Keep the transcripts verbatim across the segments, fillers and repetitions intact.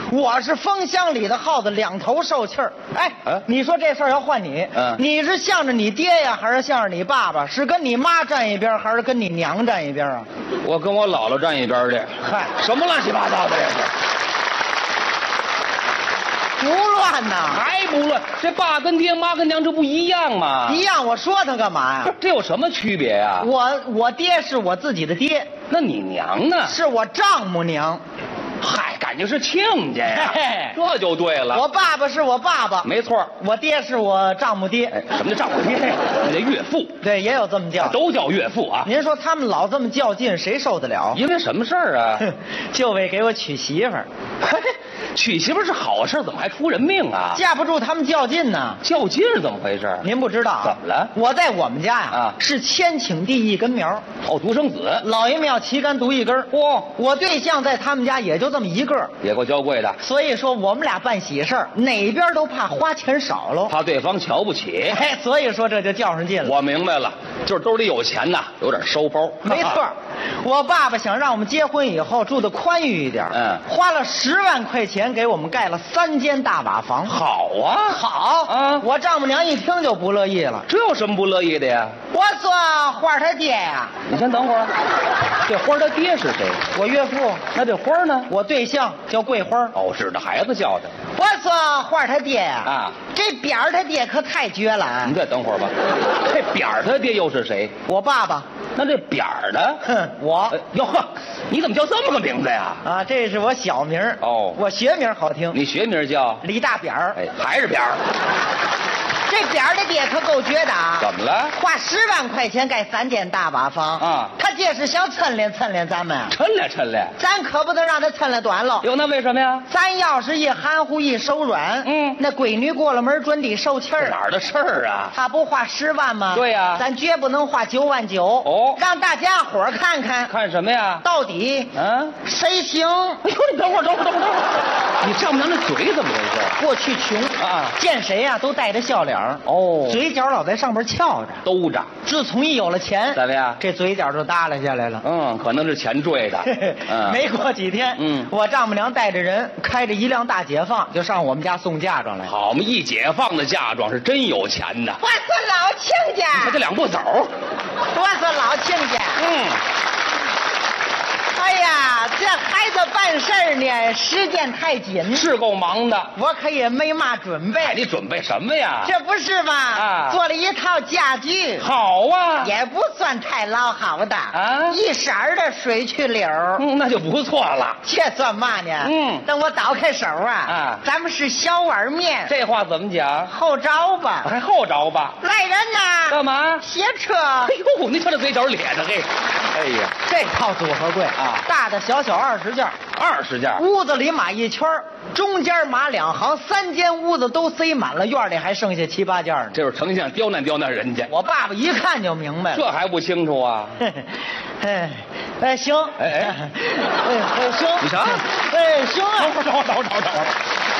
我是风箱里的耗子，两头受气儿。哎， 啊你说这事儿要换你， 嗯你是向着你爹呀，还是向着你爸爸？是跟你妈站一边，还是跟你娘站一边啊？ 我跟我姥姥站一边去。 嗨， 什么乱七八糟的这是？ 不乱呐， 还不乱？这爸跟爹，妈跟娘，这不一样吗？ 一样。我说他干嘛呀？ 这有什么区别呀？ 我我爹是我自己的爹， 那你娘呢？ 是我丈母娘。 嗨，感情是亲家呀， 嘿嘿这就对了。 我爸爸是我爸爸， 没错。 我爹是我丈母爹。 哎，什么叫丈母爹呀？你的岳父。 对，也有这么叫， 都叫岳父啊。 您说他们老这么较劲，谁受得了？ 因为什么事儿啊？ 就为给我娶媳妇儿。 嘿，娶媳妇是好事，怎么还出人命啊？ 架不住他们较劲呢。 较劲是怎么回事？ 您不知道怎么了？ 我在我们家呀， 啊是千顷地一根苗， 哦，独生子。 老爷们要旗杆独一根。 嚯、 我对象在他们家也就这么一个， 也够娇贵的， 所以说我们俩办喜事儿，哪边都怕花钱少喽。 怕对方瞧不起。 哎，所以说这就较上劲了。 我明白了，就是兜里有钱呐，有点烧包。 没错，我爸爸想让我们结婚以后住得宽裕一点， 嗯花了十万块钱给我们盖了三间大瓦房。 好啊， 好啊我丈母娘一听就不乐意了。 这有什么不乐意的呀？ 我说花儿他爹呀， 你先等会儿，这花儿他爹是谁？ 我岳父， 那这花儿呢？ 我对象叫桂花。 哦，是他孩子叫的。 我说花儿他爹呀， 啊， 这边儿他爹可太绝了啊你！再等会儿吧。这扁儿他爹又是谁？ 我爸爸， 那这扁儿的， 哼，我哎哟呵，你怎么叫这么个名字呀？ 啊，这是我小名儿哦我学名好听， 你学名叫？ 李大扁儿。 哎，还是扁儿？ 这扁儿的爹可够绝的啊！ 怎么了？ 花十万块钱盖三间大瓦房啊他这是想抻练抻练咱们， 抻来抻来。 咱可不能让他抻了短了。 哟，那为什么呀？ 咱要是一含糊一手软， 嗯那闺女过了门准得受气儿。 哪儿的事儿啊？ 他不花十万吗？ 对呀咱绝不能花九万九。 哦让大家伙儿看看看什么呀？ 到底嗯， 谁行。 哎呦，你等会儿，等会儿，等会儿，等会儿，你丈母娘这嘴怎么回事？ 过去穷啊见谁呀、都带着笑脸儿哦嘴角老在上边翘着。 兜着， 自从一有了钱， 怎么样？ 这嘴角就耷拉下来了。 嗯，可能是钱坠的。嗯， 没过几天， 嗯我丈母娘带着人开着一辆大解放，就上我们家送嫁妆来。 好嘛，一解放的嫁妆是真有钱呐。 我是老亲家， 他这两步走。 我是老亲家。 嗯， 哎呀，这孩子办事儿呢，时间太紧， 是够忙的。 我可也没嘛准哎， 备。 你准备什么呀？ 这不是吗？ 啊做了一套家具， 好啊。 也不算太老好的啊一色儿的水去溜儿。 嗯，那就不错了。 这算嘛呢？ 嗯等我倒开手啊， 啊咱们是小碗面， 这话怎么讲？ 后招吧。 还后着吧？ 来人呐！ 干嘛？ 歇车。 哎呦，你瞧这嘴角咧的，嘿，哎呀， 这套组合柜啊大的小小二十件， 二十件。 屋子里码一圈儿，中间码两行，三间屋子都塞满了，院里还剩下七八件呢。 这是丞相刁难刁难人家， 我爸爸一看就明白了。 这还不清楚啊？ 哎，哎行， 哎哎哎哎行， 你啥哎行啊， 等会儿，等会儿，等会儿，等会儿。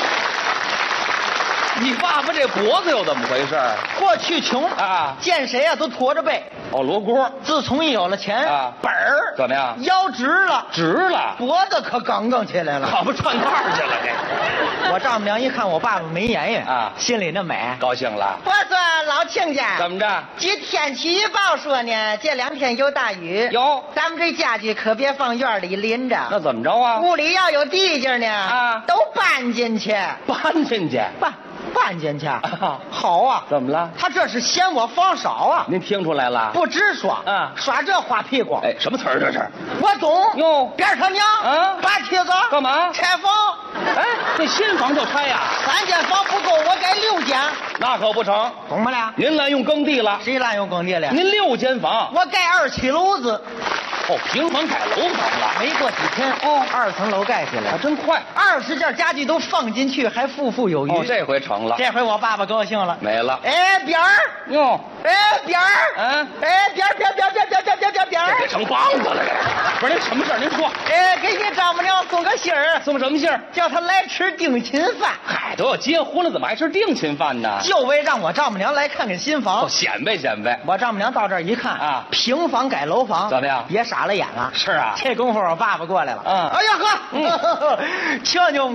你爸爸这脖子又怎么回事？ 过去穷啊见谁呀、都驼着背。 哦，罗锅自从一有了钱啊本儿怎么样腰直了， 直了， 脖子可梗梗起来了。 好不串套去了，这我丈母娘一看我爸爸没言语啊心里那美。 高兴了。 我说老亲家， 怎么着？ 据天气预报说呢，这两天有大雨。 有咱们这家具可别放院里淋着， 那怎么着啊？ 屋里要有地界呢， 啊都搬进去， 搬进去。 搬搬进去。 啊好啊， 怎么了？ 他这是嫌我房少啊， 您听出来了？ 不直耍， 啊耍这花屁股。 哎，什么词儿这是？ 我懂哟边他娘啊拔梯子干嘛拆房， 哎，这新房就拆呀？ 三间房不够，我盖六间， 那可不成， 懂吗了？ 您滥用耕地了。 谁滥用耕地了？ 您六间房， 我盖二期楼子， 哦，平房改楼房了， 没过几天， 哦二层楼盖起来还了， 真快。 二十件家具都放进去，还富富有余。 哦，这回成了， 这回我爸爸高兴了。 没了。 哎，边儿， 哟， 哎，边儿， 嗯哎，边儿边儿边儿边儿边儿边儿边儿边儿边儿， 这得成梆子了，这不是您什么事儿？您说， 哎，给你丈母娘送个信儿， 送什么信儿？ 叫她来吃定亲饭， 嗨，都要结婚了，怎么还吃定亲饭呢？ 就为让我丈母娘来看看新房哦，。显摆显摆。 我丈母娘到这儿一看啊平房改楼房怎么样也傻了眼了。 是啊这功夫我爸爸过来了。 嗯哎呀呵， 嗯瞧瞧